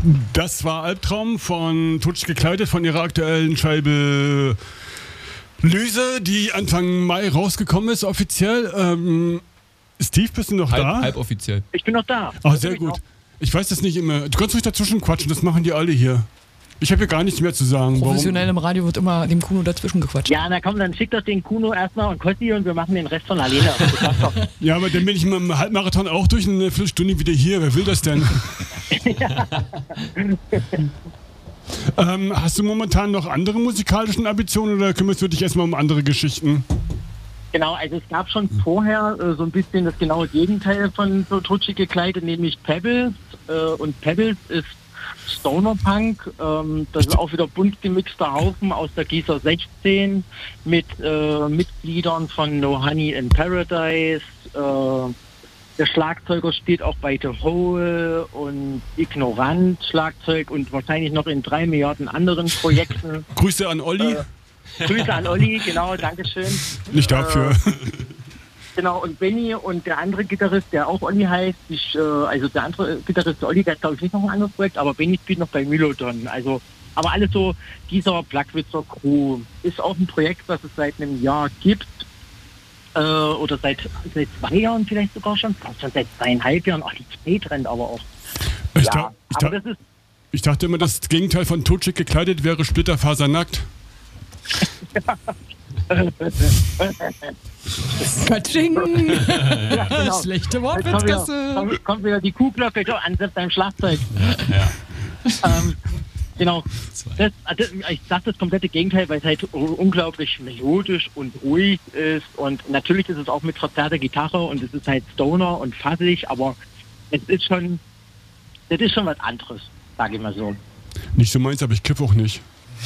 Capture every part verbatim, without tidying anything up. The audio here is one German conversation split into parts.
Das war Albtraum von Tutsch gekleidet, von ihrer aktuellen Scheibe Lyse, die Anfang Mai rausgekommen ist, offiziell. Ähm, Steve, bist du noch halb, da? Halb offiziell. Ich bin noch da. Ah, sehr gut. Ich weiß das nicht immer. Du kannst ruhig dazwischen quatschen, das machen die alle hier. Ich habe hier gar nichts mehr zu sagen. Professionell im Radio wird immer dem Kuno dazwischen gequatscht. Ja, na komm, dann schickt doch den Kuno erstmal und Kossi und wir machen den Rest von alleine. Ja, aber dann bin ich mit dem Halbmarathon auch durch eine Viertelstunde wieder hier. Wer will das denn? ähm, hast du momentan noch andere musikalischen Ambitionen oder kümmerst du dich erstmal um andere Geschichten? Genau, also es gab schon vorher äh, so ein bisschen das genaue Gegenteil von so Tutsch gekleidet, nämlich Pebbles. Äh, und Pebbles ist Stoner Punk, ähm, das ist auch wieder bunt gemixter Haufen aus der Gießer sechzehn mit äh, Mitgliedern von No Honey in Paradise. Äh, der Schlagzeuger spielt auch bei The Hole und Ignorant Schlagzeug und wahrscheinlich noch in drei Milliarden anderen Projekten. Grüße an Olli. Äh, Grüße an Olli, genau, Dankeschön. Nicht dafür. Äh, Genau, und Benny und der andere Gitarrist, der auch Olli heißt, ich, äh, also der andere Gitarrist, der Olli, der hat glaube ich nicht noch ein anderes Projekt, aber Benny spielt noch bei Mylodon. Also, aber alles so, dieser Plagwitzer Crew ist auch ein Projekt, was es seit einem Jahr gibt. Äh, oder seit, seit zwei Jahren vielleicht sogar schon. Schon seit zweieinhalb Jahren. Ach, die Zeit rennt aber auch. Ich, ja, da, ich, aber da, das ist, ich dachte immer, das Gegenteil von Tutschig gekleidet wäre Splitterfasernackt. Katsching! Ja, genau. Schlechte Jetzt kommt wieder, Wortwitzkasse. kommt, kommt wieder die Kuhglocke an deinem Schlagzeug. Ja. ähm, genau. Das, das, ich sage das komplette Gegenteil, weil es halt unglaublich melodisch und ruhig ist. Und natürlich ist es auch mit verzerrter Gitarre und es ist halt Stoner und fassig, aber es ist schon, das ist schon was anderes, sage ich mal so. Nicht so meins, aber ich kiff auch nicht.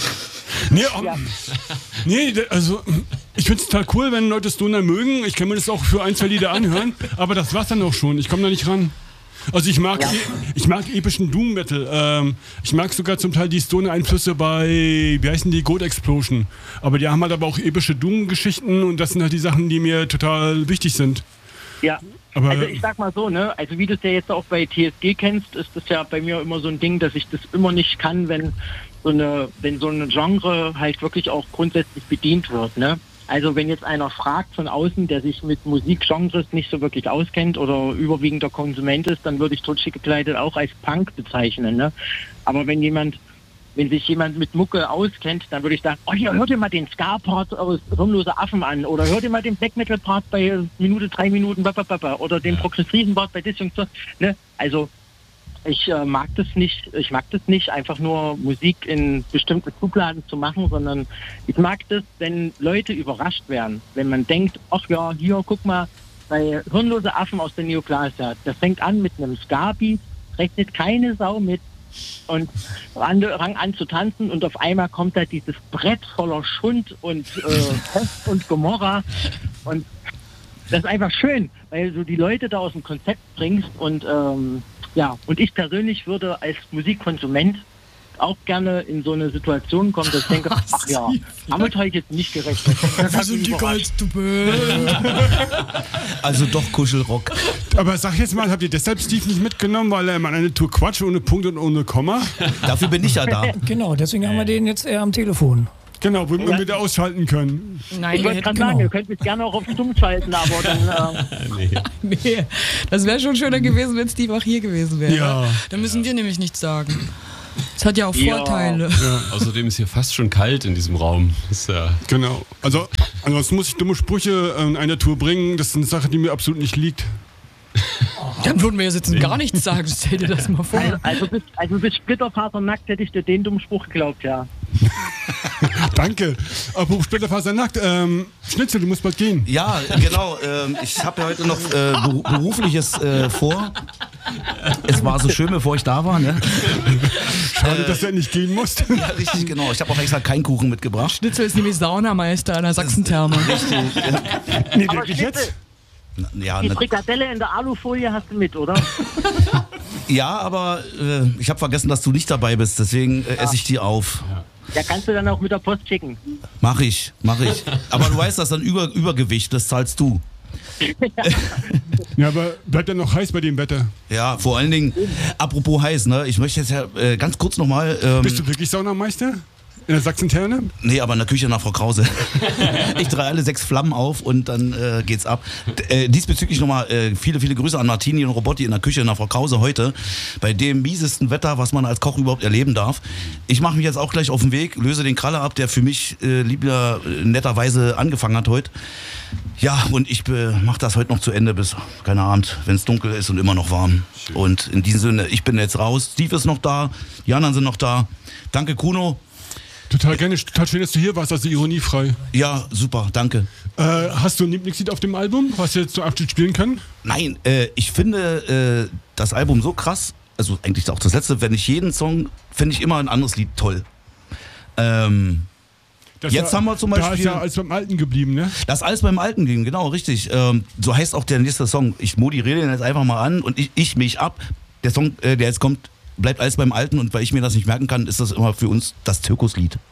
Nee, um, Ja. nee, also ich finde es total cool, wenn Leute Stoner mögen. Ich kann mir das auch für ein, zwei Lieder anhören, aber das war's dann auch schon. Ich komme da nicht ran. Also ich mag, Ja. e- ich mag epischen Doom Metal. Ähm, ich mag sogar zum Teil die Stoner-Einflüsse bei, wie heißen die, Goat Explosion. Aber die haben halt aber auch epische Doom-Geschichten und das sind halt die Sachen, die mir total wichtig sind. Ja. Aber Also ich sag mal so, ne, also wie du es ja jetzt auch bei T S G kennst, ist das ja bei mir immer so ein Ding, dass ich das immer nicht kann, wenn so eine, wenn so eine Genre halt wirklich auch grundsätzlich bedient wird, ne? Also wenn jetzt einer fragt von außen, der sich mit Musikgenres nicht so wirklich auskennt oder überwiegender Konsument ist, dann würde ich Tutschig gekleidet auch als Punk bezeichnen, ne? Aber wenn jemand, wenn sich jemand mit Mucke auskennt, dann würde ich sagen, oh ja, hör dir mal den Ska-Part aus Hirnlose Affen an oder hör dir mal den Black-Metal-Part bei Minute, drei Minuten babababa, oder den progressiven Part bei Disjunktion, ne? Also ich äh, mag das nicht, ich mag das nicht, einfach nur Musik in bestimmte Schubladen zu machen, sondern ich mag das, wenn Leute überrascht werden, wenn man denkt, ach ja, hier, guck mal, bei Hirnlose Affen aus der Neoplasia, das fängt an mit einem Ska-Beat, rechnet keine Sau mit und rang an zu tanzen und auf einmal kommt da dieses Brett voller Schund und äh, Pest und Gomorra und das ist einfach schön, weil du die Leute da aus dem Konzept bringst und ähm, ja, und ich persönlich würde als Musikkonsument auch gerne in so eine Situation kommen, dass ich denke, ach ja, damit habe ich jetzt nicht gerechnet. Das hat mich überrascht. du bist. Also doch Kuschelrock. Aber sag jetzt mal, habt ihr deshalb Steve nicht mitgenommen, weil er mal eine Tour Quatsch ohne Punkt und ohne Komma? Dafür bin ich ja da. Genau, deswegen haben wir den jetzt eher am Telefon. Genau, wo wir wieder ausschalten können. Nein, Ich wir wollte hätten, gerade genau. sagen, ihr könnt mich gerne auch auf Stumm schalten, aber dann... Äh, Nee. Nee, das wäre schon schöner gewesen, wenn Steve auch hier gewesen wäre. Ja. Dann müssen wir nämlich nichts sagen. Es hat ja auch Ja. Vorteile. Außerdem ist hier fast schon kalt in diesem Raum. Das ist ja Genau. Also, ansonsten muss ich dumme Sprüche in einer Tour bringen. Das ist eine Sache, die mir absolut nicht liegt. Dann würden wir ja sitzen gar nichts sagen. Stell dir das mal vor. also, also, bis, also bis Splitterfasernackt hätte ich dir den dummen Spruch geglaubt, ja. Danke. Apropos Splitterfasernackt. Ähm, Schnitzel, du musst bald gehen. Ja, genau. Ähm, ich habe ja heute noch äh, beru- Berufliches äh, vor. Es war so schön, bevor ich da war. Ne? Schade, dass du endlich gehen musst. Ja, richtig, genau. Ich habe auch extra keinen Kuchen mitgebracht. Schnitzel ist nämlich Saunameister an der Sachsentherme. Richtig. Nee, Aber wirklich Schnitzel, jetzt? Ja, die na, Frikadelle in der Alufolie hast du mit, oder? ja, aber äh, ich habe vergessen, dass du nicht dabei bist. Deswegen äh, esse ich die auf. Ja, kannst du dann auch mit der Post schicken. Mach ich, mach ich. Aber du weißt, das ist dann Über Übergewicht, das zahlst du. Ja, aber bleibt ja noch heiß bei dem Wetter. Ja, vor allen Dingen, apropos heiß, ne? Ich möchte jetzt ja äh, ganz kurz nochmal. Ähm, Bist du wirklich Saunameister? In der Sachsen-Terne? Nee, aber in der Küche nach Frau Krause. Ich drehe alle sechs Flammen auf und dann äh, geht's ab. D äh, diesbezüglich nochmal äh, viele, viele Grüße an Martini und Robotti in der Küche nach Frau Krause heute. Bei dem miesesten Wetter, was man als Koch überhaupt erleben darf. Ich mache mich jetzt auch gleich auf den Weg, löse den Kralle ab, der für mich äh, lieber äh, netterweise angefangen hat heute. Ja, und ich äh, mache das heute noch zu Ende bis, keine Ahnung, wenn es dunkel ist und immer noch warm. Schön. Und in diesem Sinne, ich bin jetzt raus. Steve ist noch da, die anderen sind noch da. Danke, Kuno. Total gerne, total schön, dass du hier warst, also ironiefrei. Ja, super, danke. Äh, hast du ein Lieblingslied auf dem Album, was wir jetzt zum Abschied spielen können? Nein, äh, ich finde äh, das Album so krass, also eigentlich auch das letzte, wenn ich jeden Song, finde ich immer ein anderes Lied toll. Ähm, Das jetzt ja, haben wir zum Da ist Beispiel... ja alles beim Alten geblieben, ne? Das ist alles beim Alten ging, genau, richtig. Ähm, so heißt auch der nächste Song. Ich moderiere den jetzt einfach mal an und ich, ich mich ab. Der Song, äh, der jetzt kommt, bleibt alles beim Alten und weil ich mir das nicht merken kann, ist das immer für uns das Zirkuslied.